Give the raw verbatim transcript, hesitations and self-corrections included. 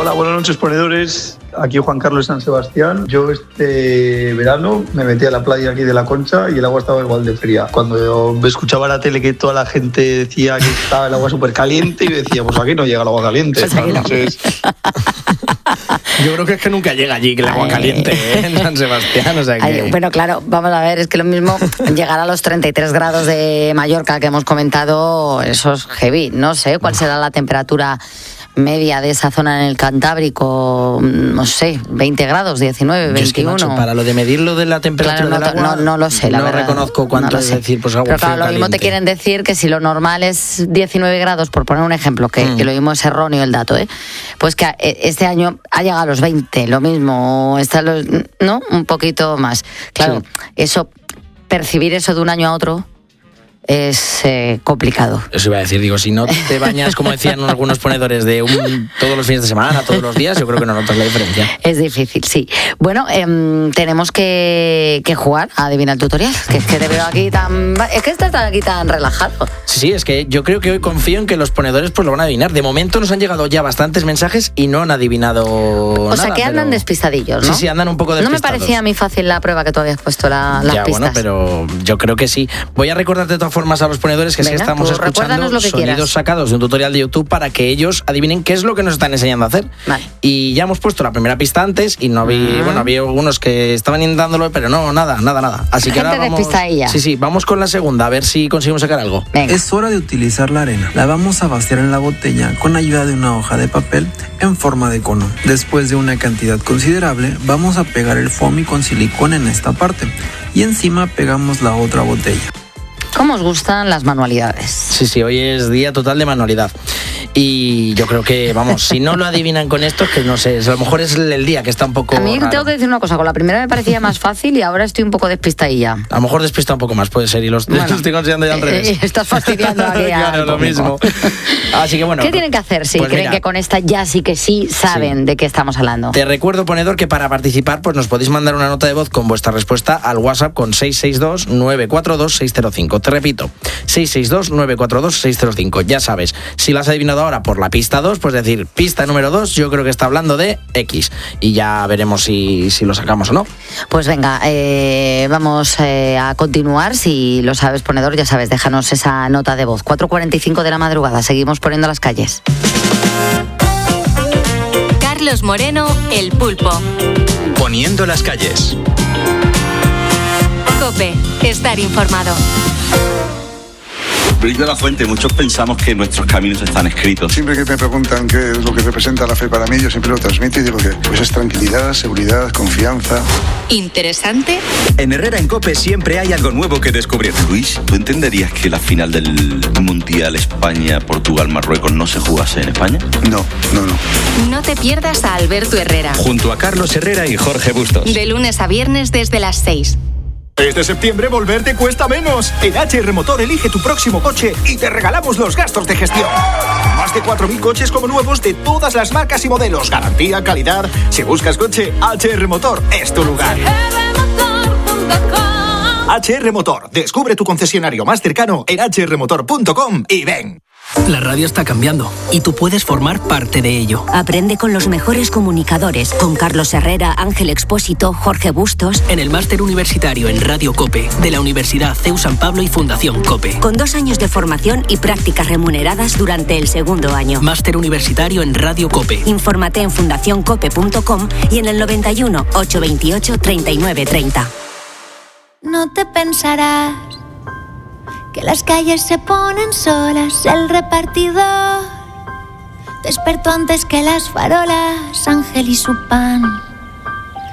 Hola, buenas noches, ponedores. Aquí Juan Carlos San Sebastián. Yo este verano me metí a la playa aquí de La Concha y el agua estaba igual de fría. Cuando yo escuchaba la tele que toda la gente decía que estaba el agua súper caliente, y decía, pues aquí no llega el agua caliente. Pues aquí no. Entonces... Yo creo que es que nunca llega allí el agua caliente, ¿eh? En San Sebastián, o sea que... Ay, bueno, claro, vamos a ver, es que lo mismo llegar a los treinta y tres grados de Mallorca que hemos comentado, eso es heavy. No sé cuál será la temperatura media de esa zona en el Cantábrico, no sé, veinte grados, diecinueve, veintiuno. Es que, macho, para lo de medirlo de la temperatura claro, no, del agua, no, no lo sé, la no verdad. reconozco cuánto no es sé. decir, pues agua Pero claro, fría lo mismo caliente. te quieren decir que si lo normal es diecinueve grados, por poner un ejemplo, que, mm. que lo mismo es erróneo el dato, ¿eh? Pues que este año ha llegado a los veinte, lo mismo, está los, ¿no? Un poquito más. Claro, sí. Eso, percibir eso de un año a otro es eh, complicado. Eso iba a decir, digo, si no te bañas, como decían algunos ponedores, de un, todos los fines de semana, todos los días, yo creo que no notas la diferencia. Es difícil, sí. Bueno, eh, tenemos que, que jugar a adivinar el tutorial, que es que te veo aquí tan... Es que estás aquí tan relajado. Sí, sí, es que yo creo que hoy confío en que los ponedores pues lo van a adivinar. De momento nos han llegado ya bastantes mensajes y no han adivinado O nada, sea, que andan pero... despistadillos, ¿no? Sí, sí, andan un poco despistados. No me parecía a mí fácil la prueba que tú habías puesto, la, las ya, pistas. Bueno, pero yo creo que sí. Voy a recordarte de todas formas a los ponedores que Venga, sí estamos escuchando lo que sonidos quieras. sacados de un tutorial de YouTube para que ellos adivinen qué es lo que nos están enseñando a hacer. Vale. Y ya hemos puesto la primera pista antes y no había, uh-huh. bueno, había algunos que estaban intentándolo, pero no, nada, nada, nada. Así que Gente ahora vamos, despistadilla. sí, sí, vamos con la segunda, a ver si conseguimos sacar algo. Venga. Es hora de utilizar la arena. La vamos a vaciar en la botella con ayuda de una hoja de papel en forma de cono. Después de una cantidad considerable, vamos a pegar el foamy con silicona en esta parte y encima pegamos la otra botella. ¿Cómo os gustan las manualidades? Sí, sí, hoy es día total de manualidad. Y yo creo que, vamos, si no lo adivinan con esto, es que no sé, a lo mejor es el día que está un poco A mí raro. Tengo que decir una cosa, con la primera me parecía más fácil y ahora estoy un poco despistadilla. A lo mejor despista un poco más, puede ser, y los, bueno, los estoy considerando ya al revés. Eh, estás fastidiando aquí Claro, lo mismo. Así que bueno. ¿Qué tienen que hacer si pues creen mira, que con esta ya sí que sí saben sí. de qué estamos hablando? Te recuerdo, ponedor, que para participar pues nos podéis mandar una nota de voz con vuestra respuesta al WhatsApp con seis seis dos, nueve cuatro dos, seis cero cinco. Te repito, seis seis dos, nueve cuatro dos, seis cero cinco. Ya sabes, si lo has adivinado ahora por la pista dos, pues decir, pista número dos, yo creo que está hablando de X. Y ya veremos si, si lo sacamos o no. Pues venga, eh, vamos eh, a continuar. Si lo sabes, ponedor, ya sabes, déjanos esa nota de voz. cuatro cuarenta y cinco de la madrugada, seguimos poniendo las calles. Carlos Moreno, El Pulpo. Poniendo las calles. COPE, estar informado. Brillo de la Fuente, muchos pensamos que nuestros caminos están escritos. Siempre que me preguntan qué es lo que representa la fe para mí, yo siempre lo transmito y digo que pues es tranquilidad, seguridad, confianza. ¿Interesante? En Herrera en COPE siempre hay algo nuevo que descubrir. Luis, ¿tú entenderías que la final del Mundial España-Portugal-Marruecos no se jugase en España? No, no, no. No te pierdas a Alberto Herrera. Junto a Carlos Herrera y Jorge Bustos. De lunes a viernes desde las seis. Este septiembre volver te cuesta menos. En H R Motor elige tu próximo coche y te regalamos los gastos de gestión. Más de cuatro mil coches como nuevos de todas las marcas y modelos. Garantía, calidad. Si buscas coche, H R Motor es tu lugar. H R Motor. Descubre tu concesionario más cercano en h r motor punto com y ven. La radio está cambiando y tú puedes formar parte de ello. Aprende con los mejores comunicadores, con Carlos Herrera, Ángel Expósito, Jorge Bustos. En el máster universitario en Radio COPE de la Universidad C E U San Pablo y Fundación COPE. Con dos años de formación y prácticas remuneradas durante el segundo año. Máster universitario en Radio COPE. Infórmate en fundación cope punto com y en el noventa y uno, ochocientos veintiocho, treinta y nueve treinta. No te pensarás que las calles se ponen solas, el repartidor despertó antes que las farolas, Ángel y su pan.